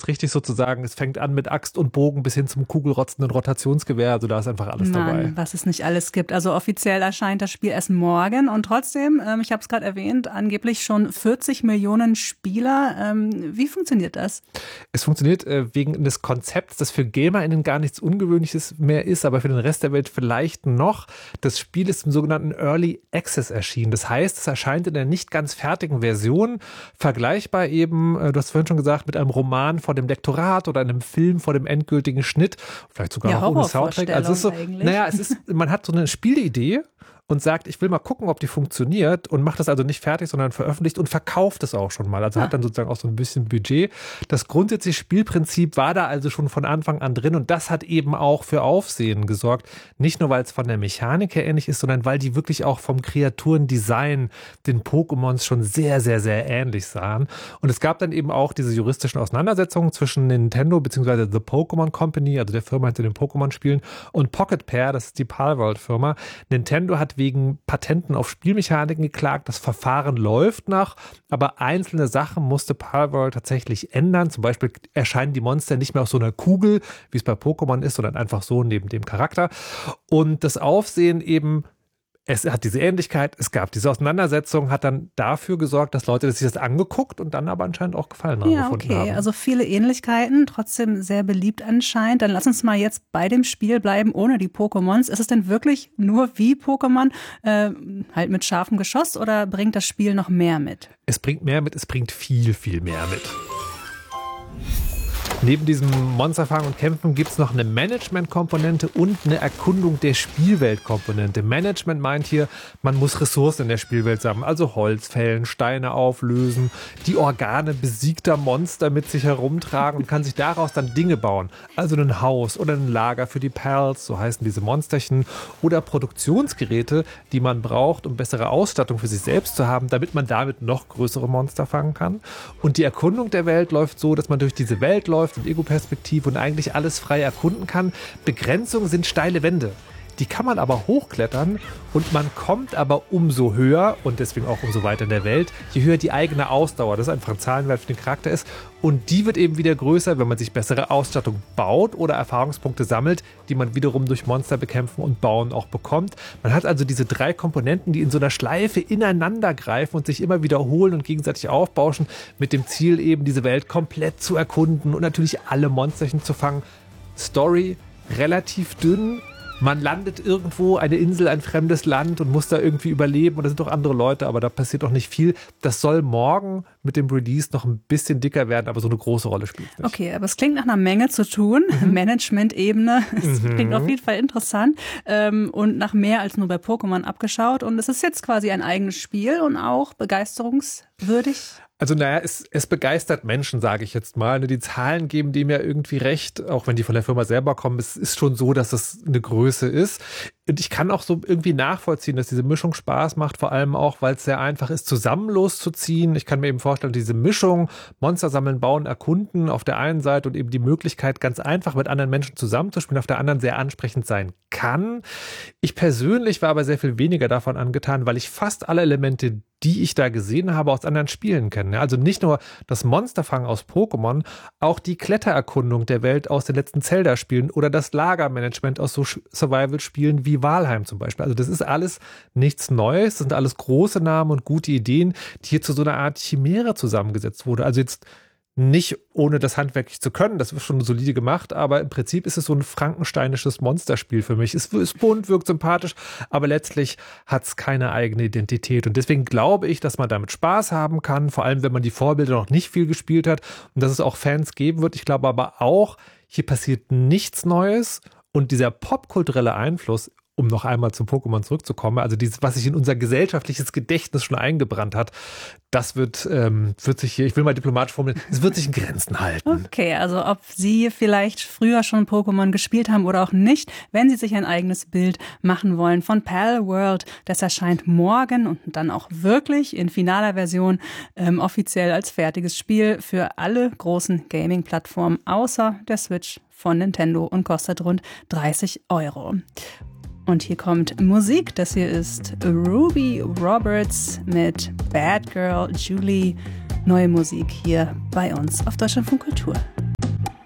es richtig sozusagen. Es fängt an mit Axt und Bogen bis hin zum kugelrotzenden Rotationsgewehr. Also da ist einfach alles dabei. Was es nicht alles gibt. Also offiziell erscheint das Spiel erst morgen und trotzdem, ich habe es gerade erwähnt, angeblich schon 40 Millionen Spieler. Wie funktioniert das? Es funktioniert wegen des Konzepts, das für GamerInnen gar nichts Ungewöhnliches mehr ist, aber für den Rest der Welt vielleicht noch. Das Spiel ist im sogenannten Early Access erschienen. Das heißt, es erscheint in der nicht ganz fertigen Version, vergleichbar eben, du hast vorhin schon gesagt, mit einem Roman vor dem Lektorat oder einem Film vor dem endgültigen Schnitt, vielleicht sogar auch ohne Soundtrack. Also es ist so, man hat so eine Spielidee und sagt, ich will mal gucken, ob die funktioniert und macht das also nicht fertig, sondern veröffentlicht und verkauft es auch schon mal. Also hat dann sozusagen auch so ein bisschen Budget. Das grundsätzliche Spielprinzip war da also schon von Anfang an drin und das hat eben auch für Aufsehen gesorgt. Nicht nur, weil es von der Mechanik her ähnlich ist, sondern weil die wirklich auch vom Kreaturendesign den Pokémons schon sehr, sehr, sehr ähnlich sahen. Und es gab dann eben auch diese juristischen Auseinandersetzungen zwischen Nintendo bzw. The Pokémon Company, also der Firma hinter den Pokémon-Spielen, und Pocket Pair, das ist die Palworld-Firma. Nintendo hat wegen Patenten auf Spielmechaniken geklagt. Das Verfahren läuft noch, aber einzelne Sachen musste Palworld tatsächlich ändern. Zum Beispiel erscheinen die Monster nicht mehr auf so einer Kugel, wie es bei Pokémon ist, sondern einfach so neben dem Charakter. Und das Aufsehen eben, es hat diese Ähnlichkeit, es gab diese Auseinandersetzung, hat dann dafür gesorgt, dass Leute sich das angeguckt und dann aber anscheinend auch Gefallen daran gefunden haben. Also viele Ähnlichkeiten, trotzdem sehr beliebt anscheinend. Dann lass uns mal jetzt bei dem Spiel bleiben, ohne die Pokémons. Ist es denn wirklich nur wie Pokémon, halt mit scharfem Geschoss, oder bringt das Spiel noch mehr mit? Es bringt mehr mit, es bringt viel, viel mehr mit. Neben diesem Monsterfangen und Kämpfen gibt es noch eine Management-Komponente und eine Erkundung der Spielwelt-Komponente. Management meint hier, man muss Ressourcen in der Spielwelt sammeln, also Holz fällen, Steine auflösen, die Organe besiegter Monster mit sich herumtragen und kann sich daraus dann Dinge bauen. Also ein Haus oder ein Lager für die Pals, so heißen diese Monsterchen, oder Produktionsgeräte, die man braucht, um bessere Ausstattung für sich selbst zu haben, damit man damit noch größere Monster fangen kann. Und die Erkundung der Welt läuft so, dass man durch diese Welt läuft, in Ego-Perspektive und eigentlich alles frei erkunden kann. Begrenzungen sind steile Wände. Die kann man aber hochklettern und man kommt aber umso höher und deswegen auch umso weiter in der Welt, je höher die eigene Ausdauer, das einfach ein Zahlenwert für den Charakter ist. Und die wird eben wieder größer, wenn man sich bessere Ausstattung baut oder Erfahrungspunkte sammelt, die man wiederum durch Monster bekämpfen und bauen auch bekommt. Man hat also diese 3 Komponenten, die in so einer Schleife ineinander greifen und sich immer wiederholen und gegenseitig aufbauschen, mit dem Ziel eben diese Welt komplett zu erkunden und natürlich alle Monsterchen zu fangen. Story relativ dünn. Man landet irgendwo, eine Insel, ein fremdes Land und muss da irgendwie überleben und da sind doch andere Leute, aber da passiert doch nicht viel. Das soll morgen mit dem Release noch ein bisschen dicker werden, aber so eine große Rolle spielt es nicht. Okay, aber es klingt nach einer Menge zu tun, Management-Ebene, es klingt auf jeden Fall interessant und nach mehr als nur bei Pokémon abgeschaut und es ist jetzt quasi ein eigenes Spiel und auch begeisterungswürdig. Also es begeistert Menschen, sage ich jetzt mal. Die Zahlen geben dem ja irgendwie recht, auch wenn die von der Firma selber kommen. Es ist schon so, dass es eine Größe ist. Und ich kann auch so irgendwie nachvollziehen, dass diese Mischung Spaß macht, vor allem auch, weil es sehr einfach ist, zusammen loszuziehen. Ich kann mir eben vorstellen, diese Mischung, Monster sammeln, bauen, erkunden auf der einen Seite und eben die Möglichkeit, ganz einfach mit anderen Menschen zusammenzuspielen, auf der anderen sehr ansprechend sein kann. Ich persönlich war aber sehr viel weniger davon angetan, weil ich fast alle Elemente, die ich da gesehen habe, aus anderen Spielen kenne. Also nicht nur das Monsterfangen aus Pokémon, auch die Klettererkundung der Welt aus den letzten Zelda-Spielen oder das Lagermanagement aus so Survival-Spielen wie Valheim zum Beispiel. Also das ist alles nichts Neues, das sind alles große Namen und gute Ideen, die hier zu so einer Art Chimäre zusammengesetzt wurde. Also jetzt nicht ohne das handwerklich zu können, das wird schon solide gemacht, aber im Prinzip ist es so ein frankensteinisches Monsterspiel für mich. Es ist bunt, wirkt sympathisch, aber letztlich hat es keine eigene Identität und deswegen glaube ich, dass man damit Spaß haben kann, vor allem wenn man die Vorbilder noch nicht viel gespielt hat und dass es auch Fans geben wird. Ich glaube aber auch, hier passiert nichts Neues und dieser popkulturelle Einfluss, um noch einmal zum Pokémon zurückzukommen, also dieses, was sich in unser gesellschaftliches Gedächtnis schon eingebrannt hat, das wird sich hier, ich will mal diplomatisch formulieren, es wird sich in Grenzen halten. Okay, also ob Sie vielleicht früher schon Pokémon gespielt haben oder auch nicht, wenn Sie sich ein eigenes Bild machen wollen von Palworld, das erscheint morgen und dann auch wirklich in finaler Version offiziell als fertiges Spiel für alle großen Gaming-Plattformen außer der Switch von Nintendo und kostet rund 30 €. Und hier kommt Musik. Das hier ist Ruby Roberts mit Bad Girl Julie. Neue Musik hier bei uns auf Deutschlandfunk Kultur.